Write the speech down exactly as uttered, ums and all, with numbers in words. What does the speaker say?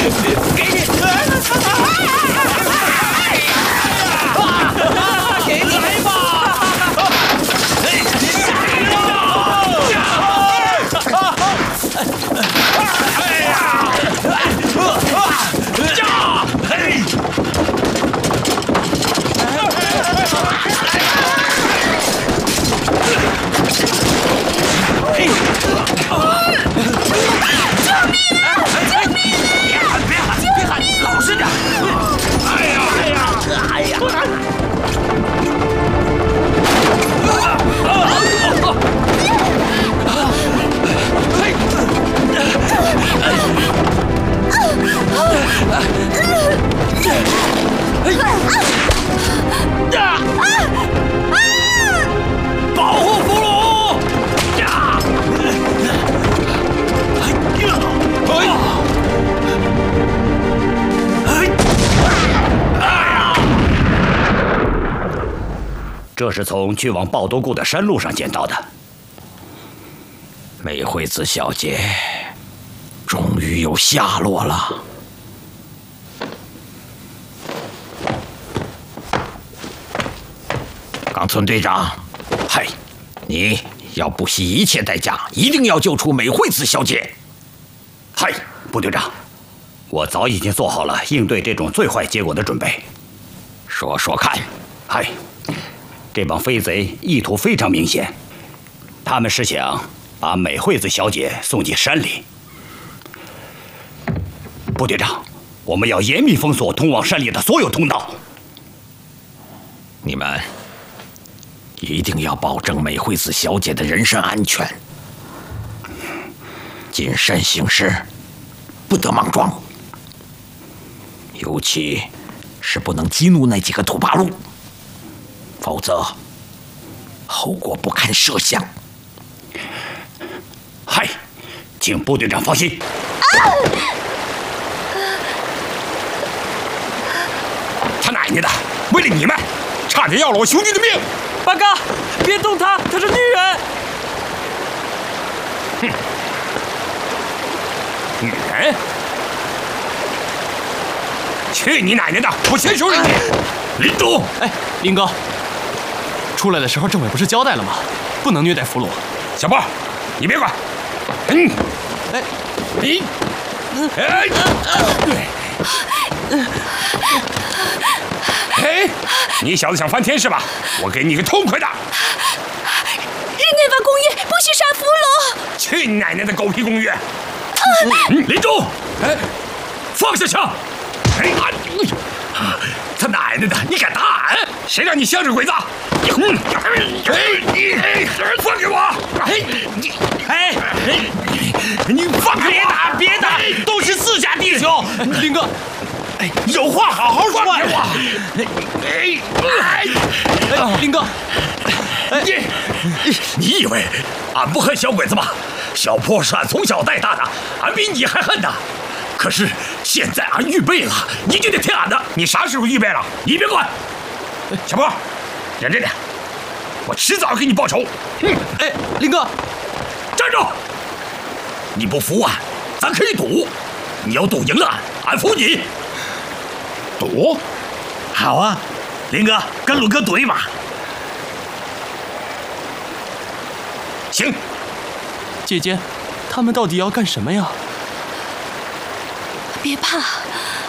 给你来吧！保护俘虏！呀！哎呀！哎！ 这是从去往抱多固的山路上捡到的。 美惠子小姐终于有下落了。冈村队长，嗨，你要不惜一切代价，一定要救出美惠子小姐。 嗨，部队长，我早已经做好了应对这种最坏结果的准备。 说说看。 嗨，这帮飞贼意图非常明显，他们是想把美惠子小姐送进山里。部队长，我们要严密封锁通往山里的所有通道。 你们一定要保证美惠子小姐的人身安全，谨慎行事，不得莽撞，尤其是不能激怒那几个土八路，否则后果不堪设想。 嗨，请部队长放心。 啊！ 他奶奶的！为了你们，差点要了我兄弟的命！ 八哥，别动她，她是女人。 哼，女人！去你奶奶的！我先收拾你！林中， 哎，林哥，出来的时候政委不是交代了吗？不能虐待俘虏。 小波，你别管。嗯， 哎， 你，哎，哎，你小子想翻天是吧？我给你个痛快的！ 日内瓦公约不许杀俘虏！ 去你奶奶的狗屁公约！嗯，林中，哎，放下枪！哎，他奶奶的，你敢打俺？谁让你向着鬼子？嗯，哎，放给我！哎，你，哎，你放开我！别打，别打，都是自家弟兄。 林哥， 哎，有话好好说。放开我！哎，哎， 哎，林哥， 你，你以为俺不恨小鬼子吗？小波是俺从小带大的，俺比你还恨他。可是现在俺预备了，你就得听俺的。你啥时候预备了？你别管。小波，忍着点，我迟早要给你报仇。嗯， 哎，林哥， 站住！你不服俺，咱可以赌。你要赌赢了俺，俺服你。赌？好啊，林哥跟鲁哥赌一把。行。 姐姐，他们到底要干什么呀？ 别怕。